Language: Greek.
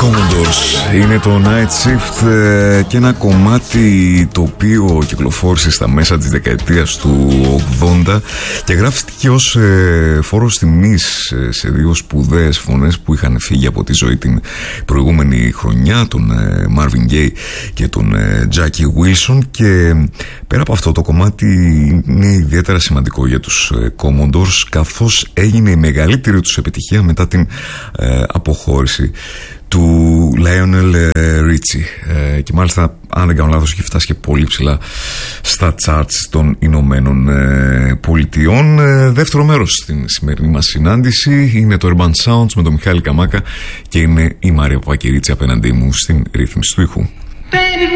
Commodores είναι το Night Shift και ένα κομμάτι το οποίο κυκλοφόρησε στα μέσα της δεκαετίας του 80 και γράφτηκε ως φόρος τιμής σε δύο σπουδαίες φωνές που είχαν φύγει από τη ζωή την προηγούμενη χρονιά, τον Marvin Gaye και τον Jackie Wilson. Και πέρα από αυτό, το κομμάτι είναι ιδιαίτερα σημαντικό για τους Commodores, καθώς έγινε η μεγαλύτερη τους επιτυχία μετά την αποχώρηση του Lionel Richie, και μάλιστα, αν δεν κάνω λάθος, έχει φτάσει και πολύ ψηλά στα charts των Ηνωμένων Πολιτειών. Δεύτερο μέρος στην σημερινή μας συνάντηση είναι το Urban Sounds με τον Μιχάλη Καμάκα και είναι η Μαρία Παπακυρίτσι απέναντί μου στην ρύθμιση του ήχου.